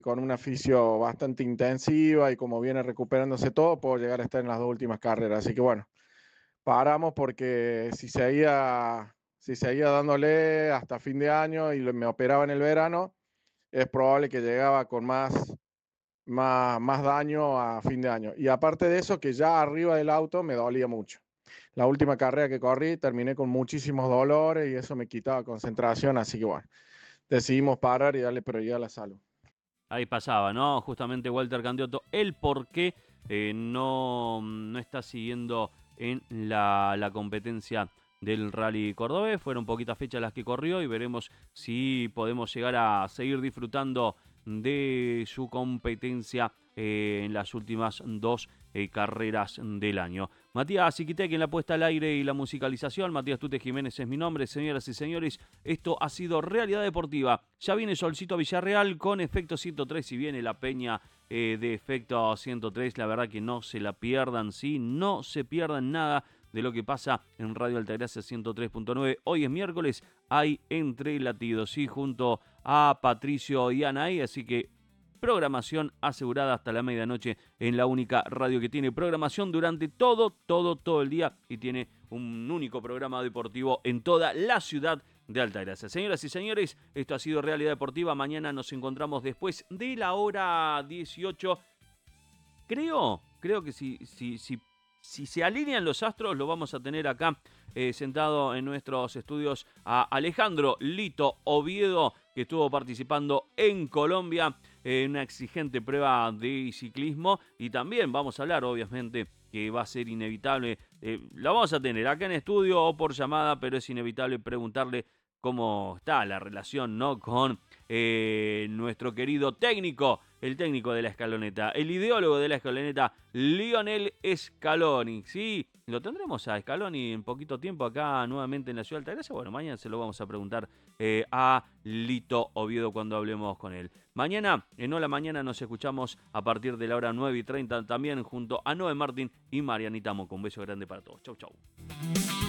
con una fisio bastante intensiva y como viene recuperándose todo, puedo llegar a estar en las 2 últimas carreras. Así que bueno, paramos porque si seguía dándole hasta fin de año y me operaba en el verano, es probable que llegaba con más daño a fin de año. Y aparte de eso, que ya arriba del auto me dolía mucho. La última carrera que corrí terminé con muchísimos dolores y eso me quitaba concentración, así que bueno, decidimos parar y darle prioridad a la salud. Ahí pasaba, ¿no? Justamente Walter Candiotto, el por qué no está siguiendo en la competencia del Rally Cordobés. Fueron poquitas fechas las que corrió y veremos si podemos llegar a seguir disfrutando de su competencia en las últimas dos carreras del año. Matías Siquitek en la puesta al aire y la musicalización. Matías Tute Jiménez es mi nombre. Señoras y señores, esto ha sido Realidad Deportiva. Ya viene Solcito Villarreal con Efecto 103 y viene la peña de Efecto 103. La verdad que no se la pierdan, sí, no se pierdan nada de lo que pasa en Radio Altagracia 103.9. Hoy es miércoles, hay Entre Latidos, sí, junto a Patricio y Anaí, así que programación asegurada hasta la medianoche en la única radio que tiene programación durante todo el día y tiene un único programa deportivo en toda la ciudad de Altagracia. Señoras y señores, esto ha sido Realidad Deportiva. Mañana nos encontramos después de la hora 18. Creo que si se alinean los astros, lo vamos a tener acá sentado en nuestros estudios a Alejandro Lito Oviedo, que estuvo participando en Colombia en una exigente prueba de ciclismo. Y también vamos a hablar, obviamente, que va a ser inevitable. La vamos a tener acá en estudio o por llamada, pero es inevitable preguntarle cómo está la relación, ¿no?, con nuestro querido técnico, el técnico de la escaloneta, el ideólogo de la escaloneta, Lionel Scaloni. Sí, lo tendremos a Scaloni en poquito tiempo acá nuevamente en la ciudad de Altagracia. Bueno, mañana se lo vamos a preguntar a Lito Oviedo cuando hablemos con él. Mañana, en Hola Mañana, nos escuchamos a partir de la hora 9:30 también junto a Noé Martín y Marianita Moco. Un beso grande para todos. Chau, chau.